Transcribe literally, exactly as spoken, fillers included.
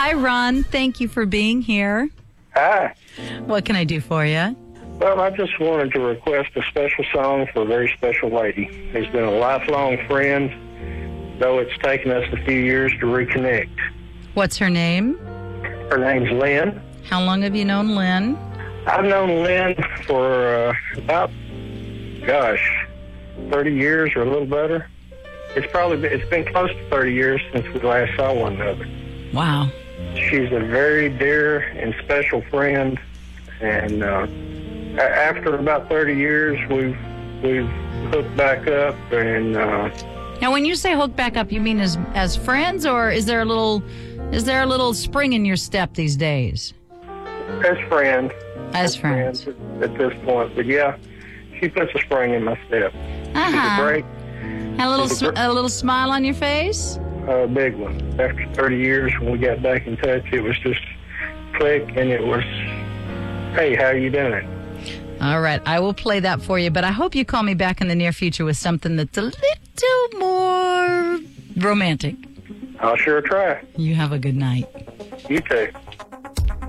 Hi, Ron. Thank you for being here. Hi. What can I do for you? Well, I just wanted to request a special song for a very special lady. Who's been a lifelong friend, though it's taken us a few years to reconnect. What's her name? Her name's Lynn. How long have you known Lynn? I've known Lynn for uh, about, gosh, thirty years or a little better. It's probably been, it's been close to thirty years since we last saw one another. Wow. She's a very dear and special friend, and uh, a- after about thirty years, we've we've hooked back up. And uh, Now, when you say hook back up, you mean as as friends, or is there a little is there a little spring in your step these days? as friends, As friends. friends at, at this point. But yeah, she puts a spring in my step. She's a Uh-huh. great, A little She's a sm- gr- a little smile on your face? uh, big one. After thirty years, when we got back in touch, it was just click, and it was, hey, how you doing? All right, I will play that for you, but I hope you call me back in the near future with something that's a little more romantic. I'll sure try. You have a good night. You too.